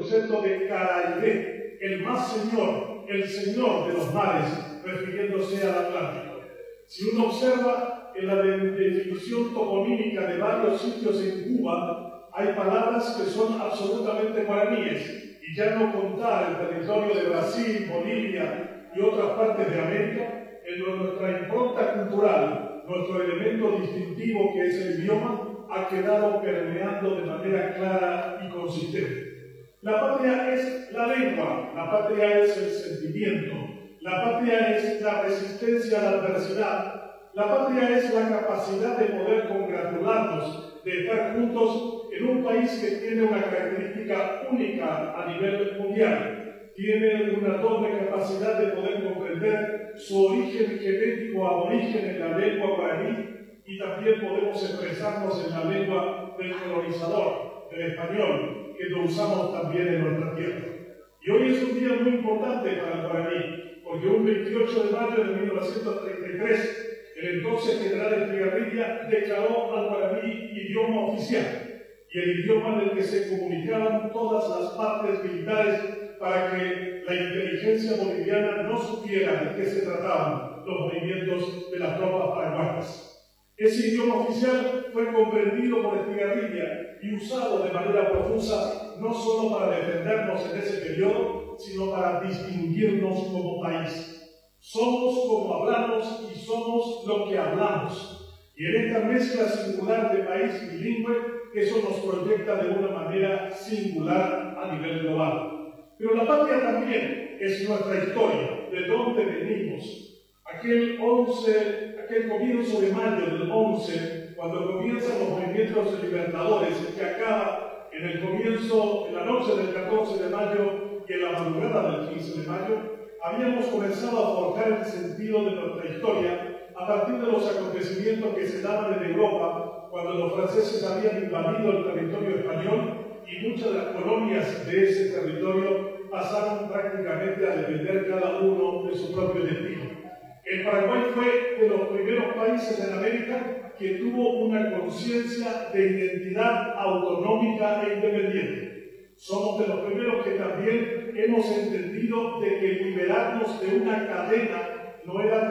concepto de Caraibé, el más señor, el señor de los mares, refiriéndose al Atlántico. Si uno observa en la definición toponímica de varios sitios en Cuba, hay palabras que son absolutamente guaraníes, y ya no contar el territorio de Brasil, Bolivia y otras partes de América, en nuestra impronta cultural, nuestro elemento distintivo que es el idioma, ha quedado permeando de manera clara y consistente. La patria es la lengua, la patria es el sentimiento, la patria es la resistencia a la adversidad, la patria es la capacidad de poder congratularnos, de estar juntos en un país que tiene una característica única a nivel mundial. Tiene una doble capacidad de poder comprender su origen genético aborigen en la lengua guaraní y también podemos expresarnos en la lengua del colonizador, del español, que lo usamos también en nuestra tierra. Y hoy es un día muy importante para el guaraní, porque un 28 de mayo de 1933, el entonces general Estigarribia declaró al guaraní idioma oficial y el idioma en el que se comunicaban todas las partes militares para que la inteligencia boliviana no supiera de qué se trataban los movimientos de las tropas paraguayas. Ese idioma oficial fue comprendido por Estigarribia y usado de manera profusa no solo para defendernos en ese periodo, sino para distinguirnos como país. Somos como hablamos y somos lo que hablamos. Y en esta mezcla singular de país bilingüe, eso nos proyecta de una manera singular a nivel global. Pero la patria también es nuestra historia, de dónde venimos. Aquel comienzo de mayo del 11, cuando comienzan los movimientos libertadores, que acaba en el comienzo, en la noche del 14 de mayo y en la madrugada del 15 de mayo, habíamos comenzado a forjar el sentido de nuestra historia a partir de los acontecimientos que se daban en Europa cuando los franceses habían invadido el territorio español y muchas de las colonias de ese territorio pasaron prácticamente a depender cada uno de su propio destino. El Paraguay fue de los primeros países en América que tuvo una conciencia de identidad autonómica e independiente. Somos de los primeros que también hemos entendido de que liberarnos de una cadena no era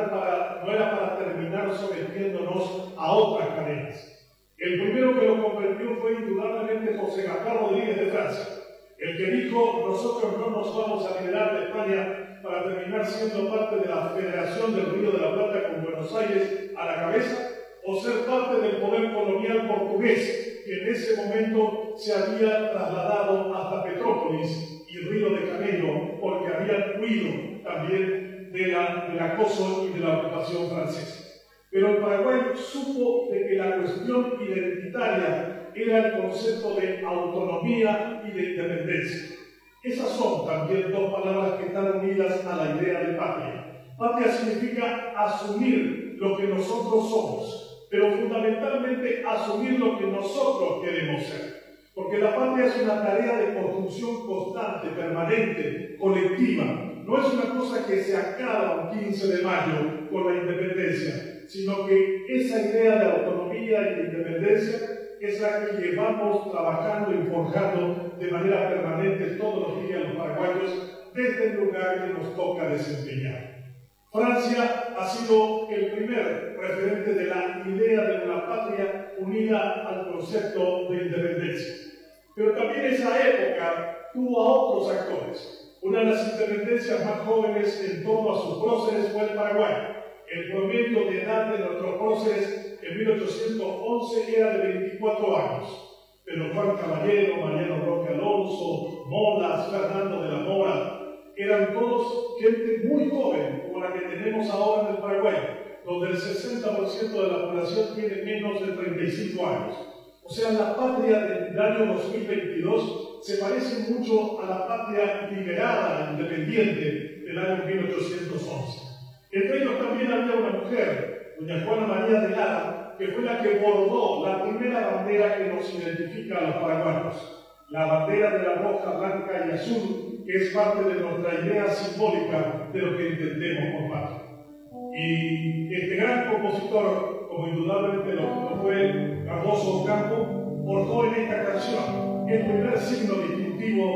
para terminar sometiéndonos a otras cadenas. El primero que lo comprendió fue indudablemente José Gaspar Rodríguez de Francia, el que dijo: nosotros no nos vamos a liberar de España para terminar siendo parte de la Federación del Río de la Plata con Buenos Aires a la cabeza, o ser parte del poder colonial portugués, que en ese momento se había trasladado hasta Petrópolis y Río de Janeiro, porque habían huido también del acoso y de la ocupación francesa. Pero el Paraguay supo de que la cuestión identitaria era el concepto de autonomía y de independencia. Esas son también dos palabras que están unidas a la idea de patria. Patria significa asumir lo que nosotros somos, pero fundamentalmente asumir lo que nosotros queremos ser. Porque la patria es una tarea de construcción constante, permanente, colectiva. No es una cosa que se acaba un 15 de mayo con la independencia, sino que esa idea de autonomía y de independencia es la que llevamos trabajando y forjando de manera permanente todos los días los paraguayos desde el lugar que nos toca desempeñar. Francia ha sido el primer referente de la idea de una patria unida al concepto de independencia. Pero también esa época tuvo a otros actores. Una de las independencias más jóvenes en torno a sus próceres fue el Paraguay. El promedio de edad de nuestros próceres en 1811 era de 24 años. Pero Juan Caballero, Mariano Roque Alonso, Molas, Fernando de la Mora, eran todos gente muy joven, como la que tenemos ahora en el Paraguay, donde el 60% de la población tiene menos de 35 años. O sea, la patria del año 2022 se parece mucho a la patria liberada, independiente del año 1811. Entre ellos también había una mujer, doña Juana María de Lara, que fue la que bordó la primera bandera que nos identifica a los paraguayos. La bandera de la roja, blanca y azul, que es parte de nuestra idea simbólica de lo que entendemos por patria. Y este gran compositor, como indudablemente lo fue Cardoso Ocampo, bordó en esta canción el primer signo distintivo